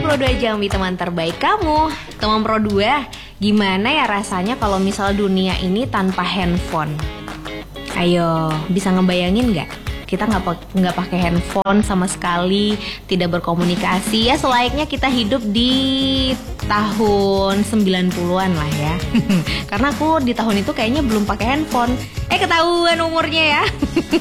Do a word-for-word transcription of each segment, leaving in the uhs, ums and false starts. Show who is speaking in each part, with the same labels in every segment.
Speaker 1: Pro dua Jambi, teman terbaik kamu. Teman Pro dua, gimana ya rasanya kalau misal dunia ini tanpa handphone? Ayo, bisa ngebayangin nggak? Kita nggak nggak pakai handphone sama sekali, tidak berkomunikasi, ya selayaknya kita hidup di tahun sembilan puluhan lah ya. Karena aku di tahun itu kayaknya belum pakai handphone. Eh, ketahuan umurnya ya.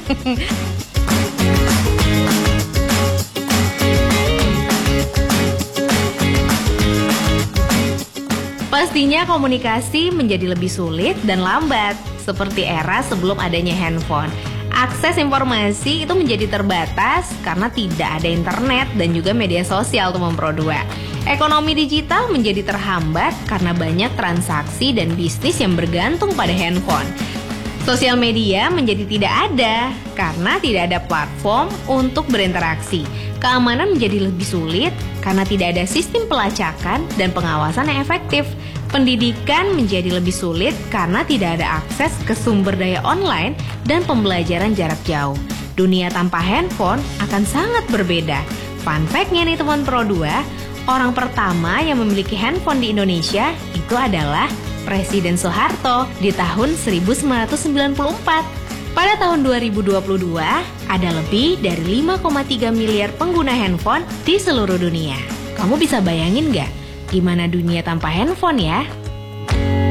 Speaker 1: Pastinya komunikasi menjadi lebih sulit dan lambat, seperti era sebelum adanya handphone. Akses informasi itu menjadi terbatas karena tidak ada internet dan juga media sosial, teman Pro dua. Ekonomi digital menjadi terhambat karena banyak transaksi dan bisnis yang bergantung pada handphone. Sosial media menjadi tidak ada karena tidak ada platform untuk berinteraksi. Keamanan menjadi lebih sulit karena tidak ada sistem pelacakan dan pengawasan yang efektif. Pendidikan menjadi lebih sulit karena tidak ada akses ke sumber daya online dan pembelajaran jarak jauh. Dunia tanpa handphone akan sangat berbeda. Fun fact-nya nih teman Pro dua, orang pertama yang memiliki handphone di Indonesia itu adalah Presiden Soeharto di tahun seribu sembilan ratus sembilan puluh empat. Pada tahun dua ribu dua puluh dua, ada lebih dari lima koma tiga miliar pengguna handphone di seluruh dunia. Kamu bisa bayangin nggak gimana dunia tanpa handphone ya?